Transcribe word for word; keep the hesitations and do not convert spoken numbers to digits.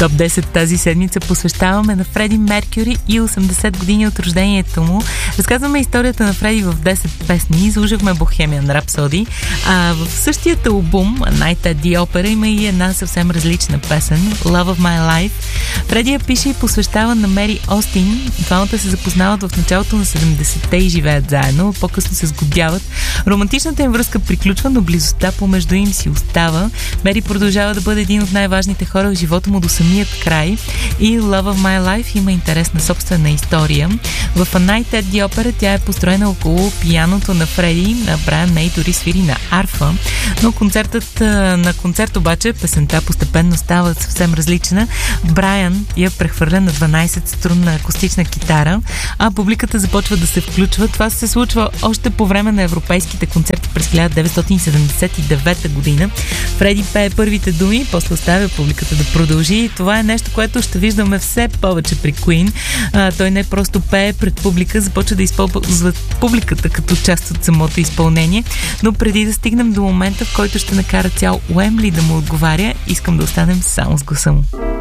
Топ десет тази седмица посвещаваме на Фреди Меркюри и осемдесет години от рождението му. Разказваме историята на Фреди в десет песни. Изложихме Bohemian Rhapsody. А в същият албум Night at the Opera има и една съвсем различна песен Love of My Life. Фреди я пише и посвещава на Мери Остин. Двамата се запознават в началото на седемдесетте и живеят заедно. По-късно се сгодяват. Романтичната им връзка приключва, но близостта помежду им си остава. Мери продължава да бъде един от най-важните хора в живота му до самият край. И Love of My Life има интересна собствена история. В A Night at the Opera тя е построена около пияното на Фреди. На Брайан Мей дори свири на арфа. Но концертът, на концерт обаче песента постепенно става съвсем различна. Брайан я прехвърля на дванайсет струнна акустична китара, а публиката започва да се включва. Това се случва още по време на европейските концерти през хиляда деветстотин седемдесет и девета година. Фреди пее първите думи, после оставя публиката да продължи. И това е нещо, което ще виждаме все повече при Queen. А, той не просто пее пред публика, започва да използва публиката като част от самото изпълнение. Но преди да стигнем до момента, в който ще накара цял Уембли да му отговаря, искам да останем само с гласа му.